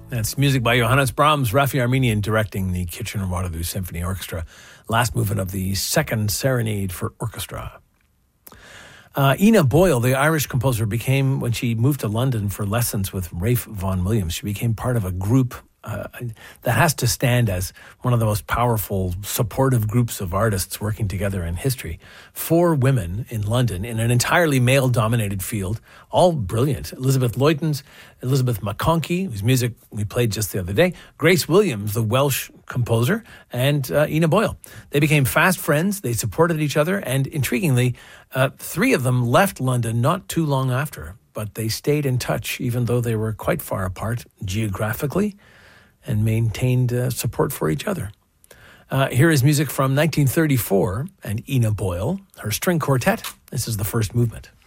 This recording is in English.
That's music by Johannes Brahms, Rafi Armenian directing the Kitchener-Waterloo Symphony Orchestra. Last movement of the Second Serenade for Orchestra. Ina Boyle, the Irish composer, became, when she moved to London for lessons with Ralph Vaughan Williams, she became part of a group that has to stand as one of the most powerful, supportive groups of artists working together in history. 4 women in London in an entirely male-dominated field, all brilliant. Elizabeth Luytens, Elizabeth McConkie, whose music we played just the other day, Grace Williams, the Welsh composer, and Ina Boyle. They became fast friends, they supported each other, and intriguingly, 3 of them left London not too long after, but they stayed in touch even though they were quite far apart geographically, and maintained support for each other. Here is music from 1934 and Ina Boyle, her string quartet. This is the first movement.